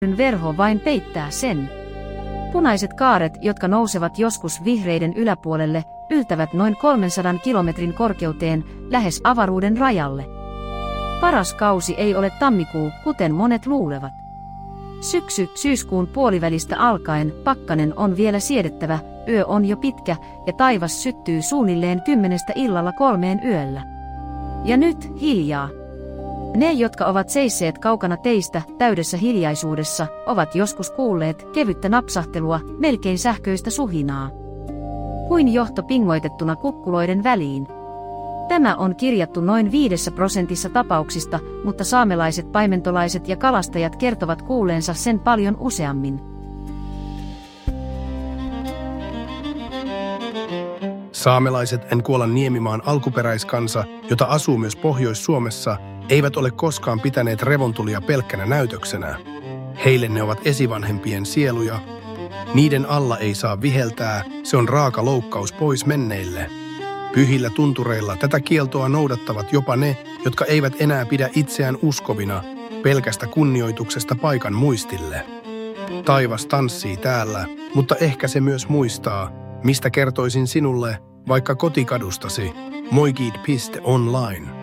verho vain peittää sen. Punaiset kaaret, jotka nousevat joskus vihreiden yläpuolelle, yltävät noin 300 kilometrin korkeuteen, lähes avaruuden rajalle. Paras kausi ei ole tammikuu, kuten monet luulevat. Syyskuun puolivälistä alkaen pakkanen on vielä siedettävä, yö on jo pitkä ja taivas syttyy suunnilleen 10 illalla 3 yöllä. Ja nyt hiljaa. Ne, jotka ovat seisseet kaukana teistä täydessä hiljaisuudessa, ovat joskus kuulleet kevyttä napsahtelua, melkein sähköistä suhinaa. Kuin johto pingoitettuna kukkuloiden väliin. Tämä on kirjattu noin 5% tapauksista, mutta saamelaiset paimentolaiset ja kalastajat kertovat kuulleensa sen paljon useammin. Saamelaiset Enkuolan niemimaan alkuperäiskansa, jota asuu myös Pohjois-Suomessa, eivät ole koskaan pitäneet revontulia pelkkänä näytöksenä. Heille ne ovat esivanhempien sieluja. Niiden alla ei saa viheltää, se on raaka loukkaus pois menneille. Pyhillä tuntureilla tätä kieltoa noudattavat jopa ne, jotka eivät enää pidä itseään uskovina, pelkästä kunnioituksesta paikan muistille. Taivas tanssii täällä, mutta ehkä se myös muistaa, mistä kertoisin sinulle, vaikka kotikadustasi, moigid.online.